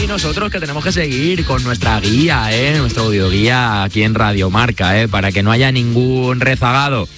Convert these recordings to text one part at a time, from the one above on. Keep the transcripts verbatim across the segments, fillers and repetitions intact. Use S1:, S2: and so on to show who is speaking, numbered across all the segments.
S1: y nosotros que tenemos que seguir con nuestra guía, ¿eh? Nuestro audioguía aquí en Radio Marca, ¿eh? Para que no haya ningún rezagado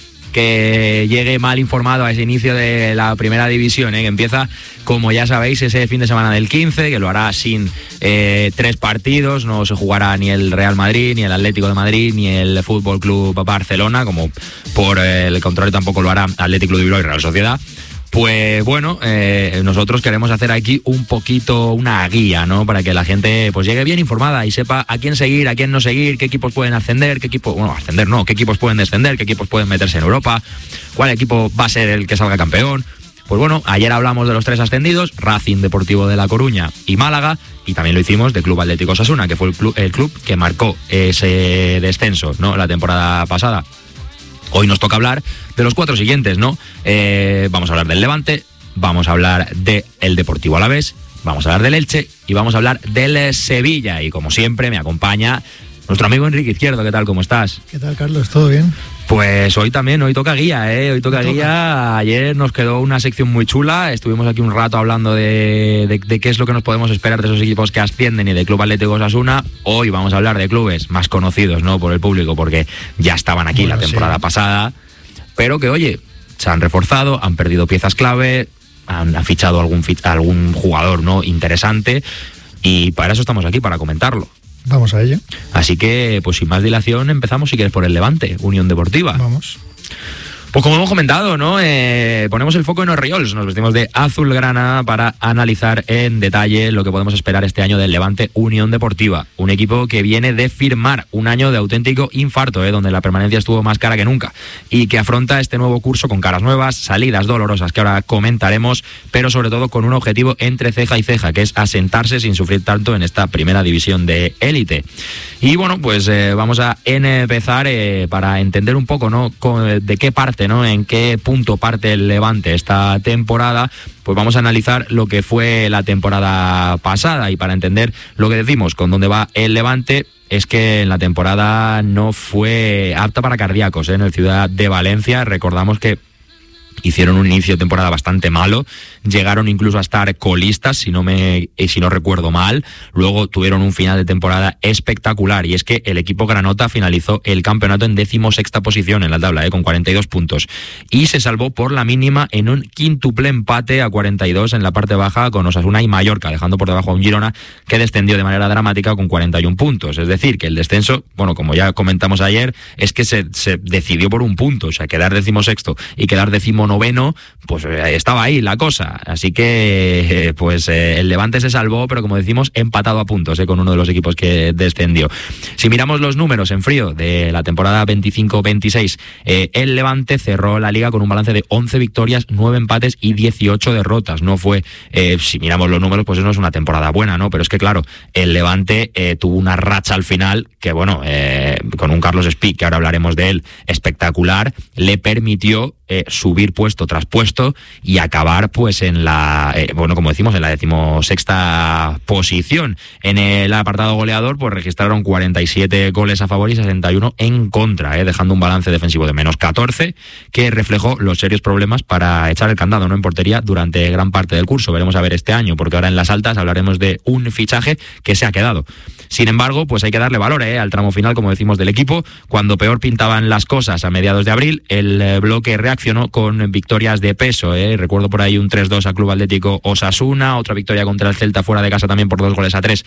S1: que llegue mal informado a ese inicio de la primera división, ¿eh? Que empieza, como ya sabéis, ese fin de semana del quince, que lo hará sin eh, tres partidos. No se jugará ni el Real Madrid, ni el Atlético de Madrid, ni el Fútbol Club Barcelona, como por eh, el contrario tampoco lo hará Atlético Club de Bilbao y Real Sociedad. Pues bueno, eh, nosotros queremos hacer aquí un poquito una guía, ¿no? Para que la gente pues llegue bien informada y sepa a quién seguir, a quién no seguir, qué equipos pueden ascender, qué equipos, bueno, ascender no, qué equipos pueden descender, qué equipos pueden meterse en Europa, cuál equipo va a ser el que salga campeón. Pues bueno, ayer hablamos de los tres ascendidos, Racing, Deportivo de La Coruña y Málaga, y también lo hicimos de Club Atlético Osasuna, que fue el club, el club que marcó ese descenso, ¿no? La temporada pasada. Hoy nos toca hablar de los cuatro siguientes, ¿no? Eh, vamos a hablar del Levante, vamos a hablar del Deportivo Alavés, vamos a hablar del Elche y vamos a hablar del Sevilla. Y como siempre me acompaña nuestro amigo Enrique Izquierdo. ¿Qué tal? ¿Cómo estás?
S2: ¿Qué tal, Carlos? ¿Todo bien?
S1: Pues hoy también, hoy toca guía, ¿eh? Hoy toca, toca guía. Ayer nos quedó una sección muy chula. Estuvimos aquí un rato hablando de, de, de qué es lo que nos podemos esperar de esos equipos que ascienden y de Club Atlético Osasuna. Hoy vamos a hablar de clubes más conocidos, ¿no? Por el público, porque ya estaban aquí bueno, la temporada sí. pasada. Pero que, oye, se han reforzado, han perdido piezas clave, han, han fichado algún, algún jugador, ¿no? Interesante. Y para eso estamos aquí, para comentarlo.
S2: Vamos a ello.
S1: Así que, pues sin más dilación, empezamos si quieres por el Levante, Unión Deportiva.
S2: Vamos.
S1: Pues como hemos comentado, ¿no? Eh, ponemos el foco en Orriols, nos vestimos de azulgrana para analizar en detalle lo que podemos esperar este año del Levante Unión Deportiva. Un equipo que viene de firmar un año de auténtico infarto, ¿eh? Donde la permanencia estuvo más cara que nunca, y que afronta este nuevo curso con caras nuevas, salidas dolorosas que ahora comentaremos, pero sobre todo con un objetivo entre ceja y ceja, que es asentarse sin sufrir tanto en esta primera división de élite. Y bueno, pues eh, vamos a empezar eh, para entender un poco, ¿no? De qué parte, ¿no? En qué punto parte el Levante esta temporada. Pues vamos a analizar lo que fue la temporada pasada, y para entender lo que decimos con dónde va el Levante, es que en la temporada no fue apta para cardíacos, ¿eh? En el Ciudad de Valencia recordamos que hicieron un inicio de temporada bastante malo, llegaron incluso a estar colistas, si no me si no recuerdo mal. Luego tuvieron un final de temporada espectacular, y es que el equipo granota finalizó el campeonato en decimosexta posición en la tabla, ¿eh? Con cuarenta y dos puntos, y se salvó por la mínima en un quíntuple empate a cuarenta y dos en la parte baja con Osasuna y Mallorca, dejando por debajo a un Girona que descendió de manera dramática con cuarenta y un puntos. Es decir, que el descenso, bueno, como ya comentamos ayer, es que se, se decidió por un punto, o sea, quedar decimosexto y quedar décimo noveno, pues eh, estaba ahí la cosa. Así que eh, pues eh, el Levante se salvó, pero como decimos, empatado a puntos eh, con uno de los equipos que descendió. Si miramos los números en frío de la temporada veinticinco veintiséis, eh, el Levante cerró la liga con un balance de once victorias, nueve empates y dieciocho derrotas. No fue, eh, si miramos los números, pues no es una temporada buena, ¿no? Pero es que claro, el Levante eh, tuvo una racha al final que, bueno, eh, con un Carlos Spic, que ahora hablaremos de él, espectacular, le permitió eh, subir puesto tras puesto y acabar pues en la, eh, bueno, como decimos, en la decimosexta posición. En el apartado goleador pues registraron cuarenta y siete goles a favor y sesenta y uno en contra, eh, dejando un balance defensivo de menos catorce, que reflejó los serios problemas para echar el candado, ¿no? En portería durante gran parte del curso. Veremos a ver este año, porque ahora en las altas hablaremos de un fichaje que se ha quedado. Sin embargo, pues hay que darle valor eh, al tramo final, como decimos, del equipo. Cuando peor pintaban las cosas a mediados de abril, el eh, bloque reaccionó con victorias de peso. Eh. Recuerdo por ahí un tres dos a Club Atlético Osasuna, otra victoria contra el Celta fuera de casa también por dos goles a tres,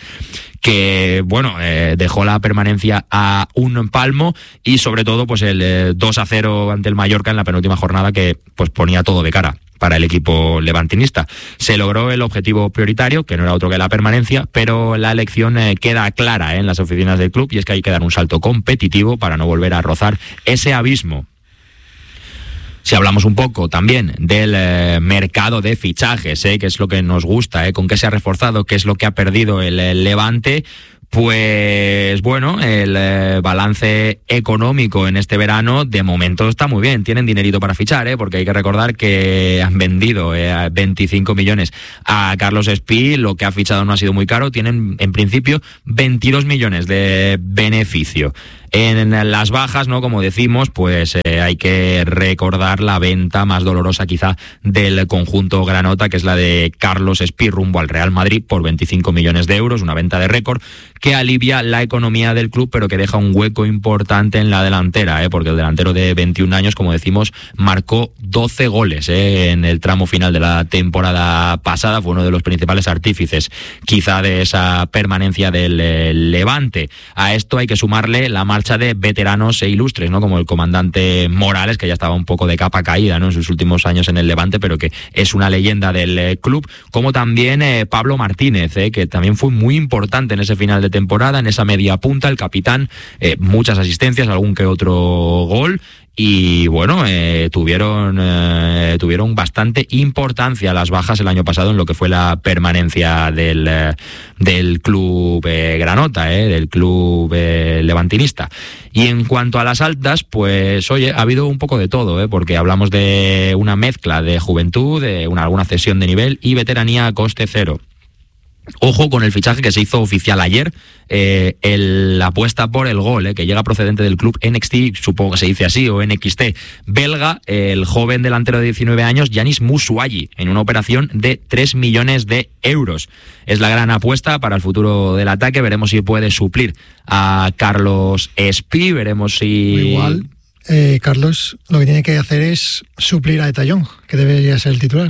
S1: que bueno, eh, dejó la permanencia a un palmo, y sobre todo pues el eh, dos a cero ante el Mallorca en la penúltima jornada, que pues ponía todo de cara para el equipo levantinista. Se logró el objetivo prioritario, que no era otro que la permanencia, pero la elección eh, queda clara eh, en las oficinas del club, y es que hay que dar un salto competitivo para no volver a rozar ese abismo. Si hablamos un poco también del eh, mercado de fichajes, eh, que es lo que nos gusta, eh, con qué se ha reforzado, qué es lo que ha perdido el, el Levante, Pues bueno, el eh, balance económico en este verano de momento está muy bien. Tienen dinerito para fichar, ¿eh? Porque hay que recordar que han vendido eh, veinticinco millones a Carlos Espí. Lo que ha fichado no ha sido muy caro. Tienen en principio veintidós millones de beneficio. En las bajas, ¿no? Como decimos, pues eh, hay que recordar la venta más dolorosa quizá del conjunto granota, que es la de Carlos Espí rumbo al Real Madrid por veinticinco millones de euros, una venta de récord que alivia la economía del club, pero que deja un hueco importante en la delantera, ¿eh? Porque el delantero de veintiún años, como decimos, marcó doce goles ¿eh? en el tramo final de la temporada pasada, fue uno de los principales artífices quizá de esa permanencia del eh, Levante. A esto hay que sumarle la marcha de veteranos e ilustres, ¿no? Como el comandante Morales, que ya estaba un poco de capa caída, ¿no? En sus últimos años en el Levante, pero que es una leyenda del eh, club, como también eh, Pablo Martínez, eh, que también fue muy importante en ese final de temporada, en esa media punta, el capitán, eh, muchas asistencias, algún que otro gol. Y bueno, eh, tuvieron eh, tuvieron bastante importancia las bajas el año pasado en lo que fue la permanencia del, eh, del club eh, granota, eh, del club eh, levantinista. Y en cuanto a las altas, pues oye, ha habido un poco de todo, eh, porque hablamos de una mezcla de juventud, de una, alguna cesión de nivel y veteranía a coste cero. Ojo con el fichaje que se hizo oficial ayer, eh, el, la apuesta por el gol, eh, que llega procedente del club N X T, supongo que se dice así, o N X T, belga, el joven delantero de diecinueve años, Yanis Musuayi, en una operación de tres millones de euros. Es la gran apuesta para el futuro del ataque, veremos si puede suplir a Carlos Espí, veremos si...
S2: Igual, eh, Carlos lo que tiene que hacer es suplir a Etayón, que debería ser el titular.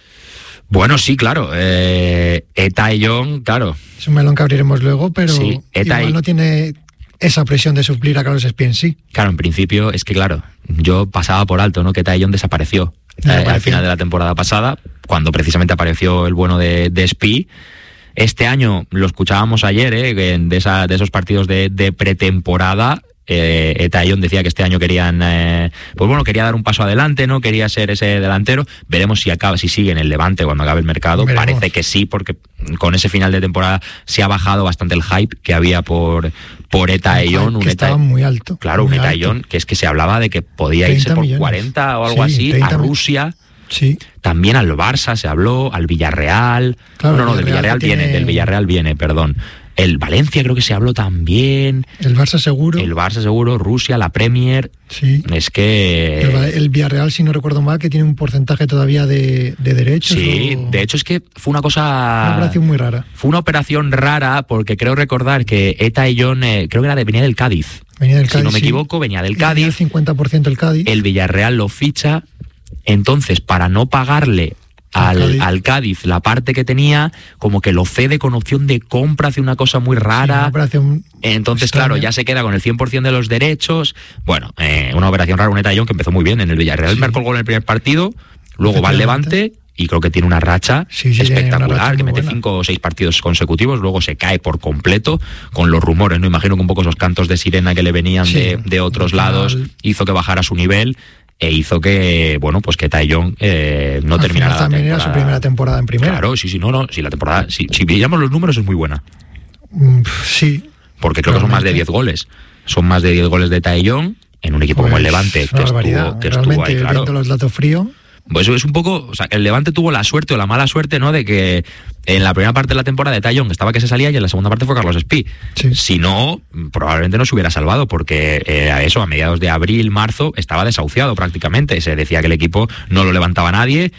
S1: Bueno, sí, claro. Eh, Etayón, claro.
S2: Es un melón que abriremos luego, pero sí, Etay... igual no tiene esa presión de suplir a Carlos Espí en sí.
S1: Claro, en principio es que, claro, yo pasaba por alto, ¿no? Que Etayón desapareció eh, al final de la temporada pasada, cuando precisamente apareció el bueno de, de Espí. Este año, lo escuchábamos ayer, ¿eh? de, esa, de esos partidos de, de pretemporada. Eh, Etayón decía que este año querían, eh, pues bueno, quería dar un paso adelante, ¿no? Quería ser ese delantero. Veremos si acaba, si sigue en el Levante cuando acabe el mercado. Veremos. Parece que sí, porque con ese final de temporada se ha bajado bastante el hype que había por, por Etayón.
S2: Un que estaba muy alto.
S1: Claro,
S2: muy
S1: un Etayón que es que se hablaba de que podía irse por millones. cuarenta o algo sí, así a Rusia.
S2: Sí.
S1: También al Barça se habló, al Villarreal. Claro, no, no, del Villarreal viene, tiene... del Villarreal viene, perdón. El Valencia creo que se habló también.
S2: El Barça seguro.
S1: El Barça seguro, Rusia, la Premier.
S2: Sí.
S1: Es que...
S2: El, el Villarreal, si no recuerdo mal, que tiene un porcentaje todavía de, de derechos.
S1: Sí,
S2: o...
S1: de hecho es que fue una cosa...
S2: Una operación muy rara.
S1: Fue una operación rara porque creo recordar que Etayón, eh, creo que era de, venía del Cádiz.
S2: Venía del Cádiz,
S1: Si no me
S2: sí.
S1: equivoco, venía del Cádiz.
S2: Venía el cincuenta por ciento del Cádiz.
S1: El Villarreal lo ficha. Entonces, para no pagarle... Al Cádiz. al Cádiz, la parte que tenía, como que lo cede con opción de compra, hace una cosa muy rara.
S2: Sí, una operación
S1: Entonces,
S2: extraña.
S1: claro, ya se queda con el cien por ciento de los derechos. Bueno, eh, una operación rara, un Etayón que empezó muy bien en el Villarreal. Sí. Marcó el gol en el primer partido, luego va al Levante y creo que tiene una racha
S2: sí, sí,
S1: espectacular,
S2: una racha
S1: que mete
S2: buena.
S1: cinco o seis partidos consecutivos, luego se cae por completo con los rumores, ¿no? Imagino que un poco esos cantos de sirena que le venían sí, de, de otros lados hizo que bajara su nivel. E hizo que, bueno, pues que Etayón eh, no
S2: Al
S1: terminara la
S2: también
S1: temporada.
S2: Era su primera temporada en primera.
S1: Claro, sí, sí, no, no, sí, la temporada, sí, si veíamos los números es muy buena.
S2: Mm, sí.
S1: Porque creo realmente. que son más de diez goles. Son más de diez goles de Etayón en un equipo pues, como el Levante, que estuvo, que estuvo ahí, claro.
S2: Viendo los datos fríos.
S1: Pues eso es un poco, o sea, el Levante tuvo la suerte o la mala suerte, ¿no? De que en la primera parte de la temporada de Etayón estaba que se salía y en la segunda parte fue Carlos Espí.
S2: Sí.
S1: Si no, probablemente no se hubiera salvado porque eh, a eso, a mediados de abril, marzo, estaba desahuciado prácticamente. Se decía que el equipo no lo levantaba nadie,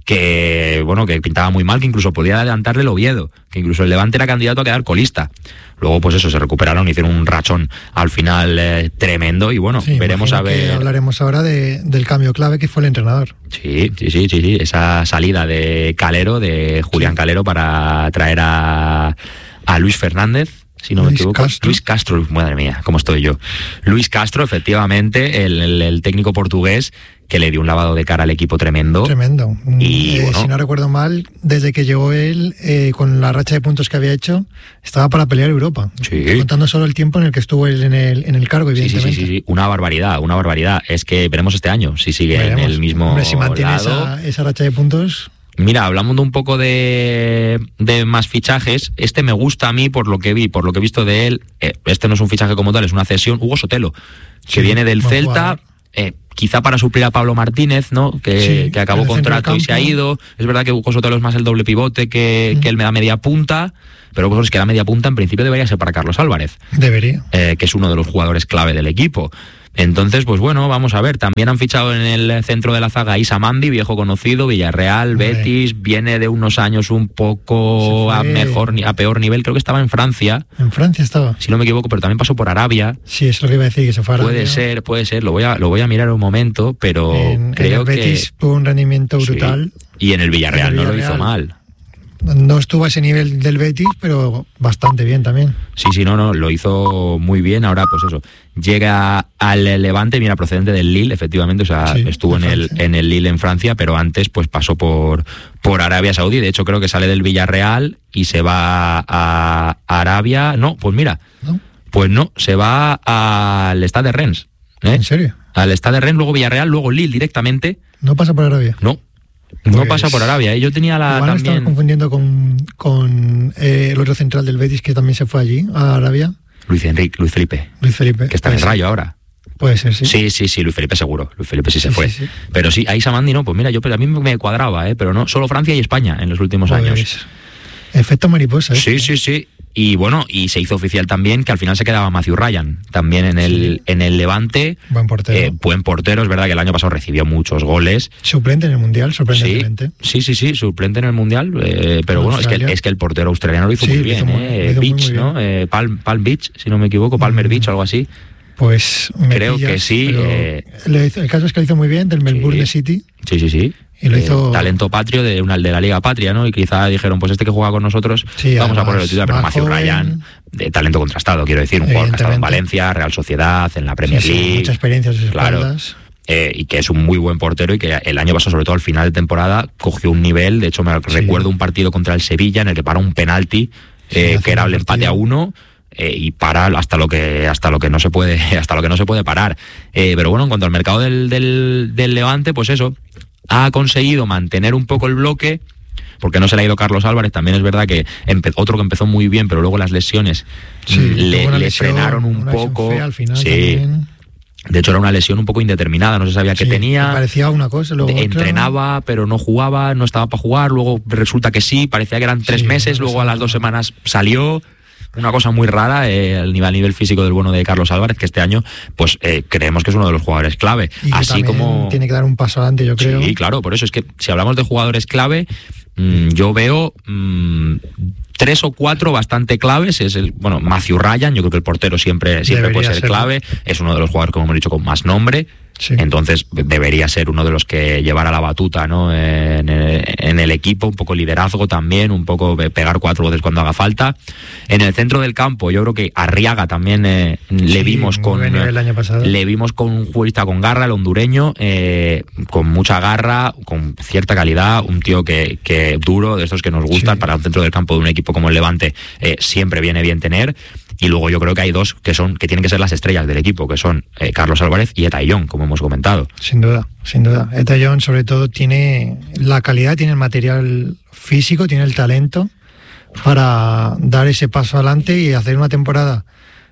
S1: que bueno, que pintaba muy mal, que incluso podía adelantarle el Oviedo, que incluso el Levante era candidato a quedar colista. Luego, pues eso, se recuperaron, hicieron un rachón al final eh, tremendo y bueno,
S2: sí,
S1: veremos a ver...
S2: Hablaremos ahora de, del cambio clave que fue el entrenador.
S1: Sí, sí, sí, sí, sí, esa salida de Calero, de Julián sí. Calero para traer a, a Luis Fernández, si no
S2: Luis
S1: me equivoco.
S2: Castro.
S1: Luis Castro, madre mía, cómo estoy yo. Luis Castro, efectivamente, el, el, el técnico portugués que le dio un lavado de cara al equipo tremendo.
S2: Tremendo.
S1: Y,
S2: eh,
S1: bueno,
S2: si no recuerdo mal, desde que llegó él, eh, con la racha de puntos que había hecho, estaba para pelear Europa.
S1: Sí.
S2: Contando solo el tiempo en el que estuvo él en el, en el cargo, evidentemente.
S1: Sí, sí, sí, sí, una barbaridad, una barbaridad. Es que veremos este año si sigue
S2: veremos.
S1: en el mismo
S2: Hombre, si mantiene
S1: lado.
S2: Esa, esa racha de puntos...
S1: Mira, hablamos de un poco de, de más fichajes. Este me gusta a mí por lo que vi, por lo que he visto de él. Eh, este no es un fichaje como tal, es una cesión. Hugo Sotelo, que sí, viene del Celta, eh, quizá para suplir a Pablo Martínez, ¿no? Que, sí, que acabó contrato y se ha ido. Es verdad que Hugo Sotelo es más el doble pivote que, mm. que él me da media punta, pero pues es que la media punta en principio debería ser para Carlos Álvarez.
S2: Debería.
S1: Eh, que es uno de los jugadores clave del equipo. Entonces, pues bueno, vamos a ver. También han fichado en el centro de la zaga Issa Mandi, viejo conocido, Villarreal, Vale. Betis, viene de unos años un poco a mejor, a peor nivel. Creo que estaba en Francia.
S2: En Francia estaba.
S1: Si no me equivoco, pero también pasó por Arabia.
S2: Sí, eso es lo que iba a decir, que se fue a Arabia.
S1: Puede ser, puede ser. Lo voy a, lo voy a mirar un momento, pero
S2: en,
S1: creo
S2: en el Betis
S1: que
S2: tuvo un rendimiento brutal.
S1: Sí. Y en el Villarreal, en el Villarreal no lo hizo mal.
S2: No estuvo a ese nivel del Betis, pero bastante bien también.
S1: Sí, sí, no, no, lo hizo muy bien. Ahora, pues eso, llega al Levante, mira, procedente del Lille, efectivamente, o sea, sí, estuvo en el, en el Lille en Francia, pero antes pues pasó por, por Arabia Saudí. De hecho, creo que sale del Villarreal y se va a Arabia. No, pues mira, ¿no? Pues no, se va al Stade de Rennes. ¿eh?
S2: ¿En serio?
S1: Al Stade de Rennes, luego Villarreal, luego Lille directamente.
S2: ¿No pasa por Arabia?
S1: No. No pues, pasa por Arabia, ¿eh? Yo tenía la
S2: igual
S1: también...
S2: estaba confundiendo con, con eh, el otro central del Betis que también se fue allí, a Arabia.
S1: Luis Enrique, Luis Felipe.
S2: Luis Felipe.
S1: Que está en el Rayo ahora.
S2: Puede ser, sí.
S1: Sí, sí, sí, Luis Felipe seguro. Luis Felipe sí se
S2: sí,
S1: fue.
S2: Sí, sí.
S1: Pero sí, a Issa Mandi no, pues mira, yo a mí me cuadraba, ¿eh? Pero no, solo Francia y España en los últimos
S2: pues,
S1: años.
S2: Efecto mariposa, ¿eh?
S1: Sí, sí, sí. Y bueno, y se hizo oficial también que al final se quedaba Matthew Ryan, también en el, sí. en el Levante.
S2: Buen portero.
S1: Eh, buen portero, es verdad que el año pasado recibió muchos goles.
S2: Suplente en el Mundial, sorprendentemente.
S1: Sí, sí, sí, sí, suplente en el Mundial. Eh, pero no, bueno, es que, es que el portero australiano lo hizo sí, muy bien. Hizo muy, eh, Beach, muy ¿no? Eh, Palm, Palm Beach, si no me equivoco, Palmer mm. Beach, algo así.
S2: Pues me
S1: creo
S2: pillas,
S1: que sí. Eh,
S2: el caso es que lo hizo muy bien, del Melbourne
S1: sí,
S2: City.
S1: Sí, sí, sí.
S2: Y lo hizo...
S1: eh, talento patrio de una de la Liga Patria, ¿no? Y quizá dijeron, pues este que juega con nosotros,
S2: sí,
S1: vamos a ponerlo titular, pero Matthew
S2: joven,
S1: Ryan, de talento contrastado, quiero decir, un jugador que ha estado en Valencia, Real Sociedad, en la Premier
S2: sí, sí,
S1: League.
S2: Mucha experiencia en sus
S1: claro,
S2: espaldas.
S1: Eh, y que es un muy buen portero y que el año pasado, sobre todo al final de temporada, cogió un nivel. De hecho, me sí. recuerdo un partido contra el Sevilla en el que paró un penalti, sí, eh, que era el empate a uno. Eh, y para hasta lo que hasta lo que no se puede hasta lo que no se puede parar. Eh, pero bueno, en cuanto al mercado del, del, del Levante, pues eso, ha conseguido mantener un poco el bloque, porque no se le ha ido Carlos Álvarez. También es verdad que empe- otro que empezó muy bien, pero luego las lesiones
S2: sí,
S1: le, le
S2: lesión,
S1: frenaron un poco.
S2: Al final
S1: sí.
S2: También.
S1: De hecho, era una lesión un poco indeterminada, no se sabía qué
S2: sí,
S1: tenía.
S2: Parecía una cosa, luego
S1: entrenaba,
S2: otra.
S1: Pero no jugaba, no estaba para jugar. Luego resulta que sí, parecía que eran tres
S2: sí,
S1: meses, luego a las dos semanas salió. Una cosa muy rara eh, al nivel, nivel físico del bueno de Carlos Álvarez, que este año pues eh, creemos que es uno de los jugadores clave.
S2: Y que
S1: así como
S2: tiene que dar un paso adelante, yo creo.
S1: Sí, claro, por eso es que si hablamos de jugadores clave, mmm, yo veo mmm, tres o cuatro bastante claves. Es el, bueno, Matthew Ryan, yo creo que el portero siempre, siempre puede ser serlo. clave. Es uno de los jugadores, como hemos dicho, con más nombre. Sí. Entonces debería ser uno de los que llevara la batuta, ¿no? En el, en el equipo, un poco liderazgo también, un poco pegar cuatro goles cuando haga falta. En el centro del campo, yo creo que Arriaga también eh, sí, le vimos con
S2: buen nivel el año pasado.
S1: Le vimos con un futbolista con garra, el hondureño, eh, con mucha garra, con cierta calidad, un tío que, que duro, de estos que nos gustan sí. para el centro del campo de un equipo como el Levante, eh, siempre viene bien tener. Y luego yo creo que hay dos que son que tienen que ser las estrellas del equipo, que son eh, Carlos Álvarez y Eta Young, como hemos comentado.
S2: Sin duda, sin duda. Eta Young sobre todo tiene la calidad, tiene el material físico, tiene el talento para dar ese paso adelante y hacer una temporada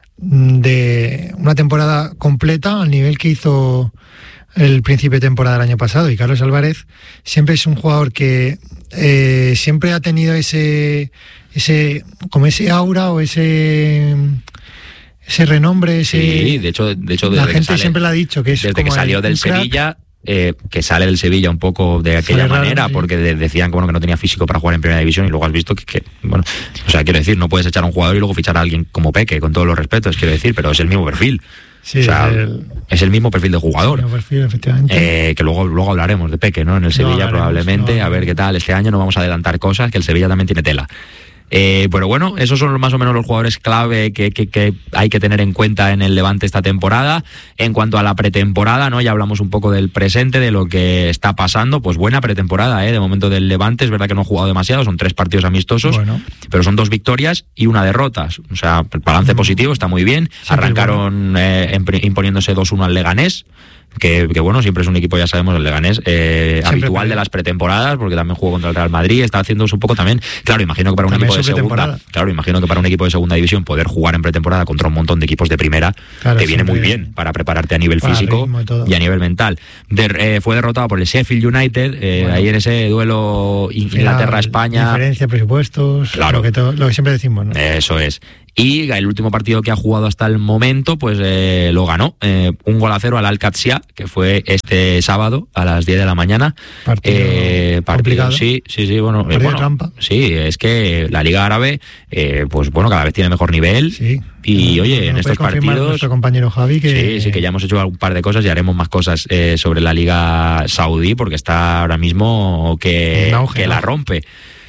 S2: de una temporada completa al nivel que hizo el principio de temporada del año pasado. Y Carlos Álvarez siempre es un jugador que eh, siempre ha tenido ese ese como ese aura o ese ese renombre, ese
S1: sí, de hecho, de hecho
S2: la
S1: desde
S2: gente
S1: que sale,
S2: siempre le ha dicho que es
S1: desde
S2: como
S1: que salió
S2: el,
S1: del Sevilla, eh, que sale del Sevilla un poco de aquella
S2: raro,
S1: manera,
S2: sí.
S1: porque de, decían que bueno que no tenía físico para jugar en primera división, y luego has visto que, que bueno, o sea, quiero decir, no puedes echar a un jugador y luego fichar a alguien como Peque, con todos los respetos, quiero decir, pero es el mismo perfil.
S2: Sí,
S1: o sea,
S2: es, el,
S1: es el mismo perfil de jugador.
S2: El perfil, efectivamente.
S1: Eh, que luego, luego hablaremos de Peque, ¿no? En el Sevilla no, probablemente, no, a ver qué tal este año. No vamos a adelantar cosas, que el Sevilla también tiene tela. Eh, pero bueno, esos son más o menos los jugadores clave que, que, que hay que tener en cuenta en el Levante esta temporada. En cuanto a la pretemporada, ¿no? Ya hablamos un poco del presente, de lo que está pasando. Pues buena pretemporada, ¿eh? De momento del Levante. Es verdad que no ha jugado demasiado, son tres partidos amistosos, bueno. pero son dos victorias y una derrota. O sea, el balance mm. positivo, está muy bien. Siempre Arrancaron bueno. eh, imponiéndose dos uno al Leganés, que, que bueno, siempre es un equipo, ya sabemos, el Leganés, eh, habitual de las pretemporadas, porque también jugó contra el Real Madrid, está haciéndose un poco también, claro, imagino que para un
S2: también
S1: equipo de segunda, claro, imagino que para un equipo de segunda división poder jugar en pretemporada contra un montón de equipos de primera, claro, te viene muy bien para prepararte a nivel físico y, y a nivel mental. De, eh, fue derrotado por el Sheffield United, eh, bueno, ahí en ese duelo Inglaterra-España.
S2: Diferencia, presupuestos,
S1: claro,
S2: lo que, to, lo que siempre decimos, ¿no?
S1: Eso es. Y el último partido que ha jugado hasta el momento, pues eh, lo ganó. Eh, un gol a cero al Al-Qadsiya, que fue este sábado a las diez de la mañana.
S2: Partido,
S1: eh, partido sí, sí, sí. Bueno,
S2: partido
S1: eh, bueno,
S2: trampa.
S1: Sí, es que la Liga Árabe, eh, pues bueno, cada vez tiene mejor nivel.
S2: Sí.
S1: Y
S2: no,
S1: oye,
S2: no
S1: en estos partidos.
S2: Nuestro compañero Javi que...
S1: Sí, sí, que ya hemos hecho un par de cosas y haremos más cosas eh, sobre la Liga Saudí, porque está ahora mismo que,
S2: auge,
S1: que
S2: ¿no?
S1: la rompe.